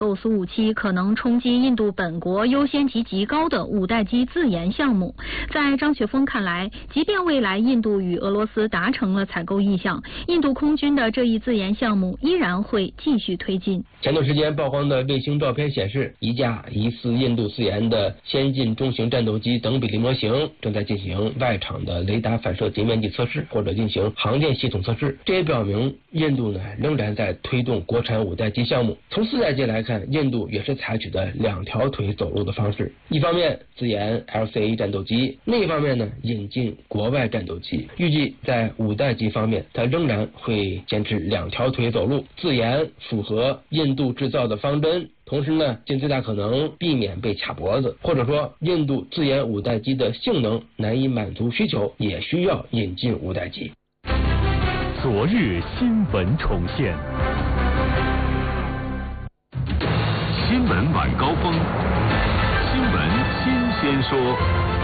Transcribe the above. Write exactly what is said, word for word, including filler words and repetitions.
构思武器可能冲击印度本国优先级极高的五代机自研项目。在张雪峰看来，即便未来印度与俄罗斯达成了采购意向，印度空军的这一自研项目依然会继续推进。 前段时间曝光的卫星照片显示，一架疑似印度自研的先进中型战斗机等比例模型正在进行外场的雷达反射截面积测试，或者进行航电系统测试。这也表明印度呢仍然在推动国产五代机项目。从四代机来看，印度也是采取的两条腿走路的方式，一方面自研 L C A 战斗机，另一方面呢引进国外战斗机。预计在五代机方面，它仍然会坚持两条腿走路，自研符合印度制造的方针，同时呢尽最大可能避免被卡脖子，或者说印度自研五代机的性能难以满足需求，也需要引进五代机。 昨日新闻重现，新闻晚高峰，新闻新鲜说。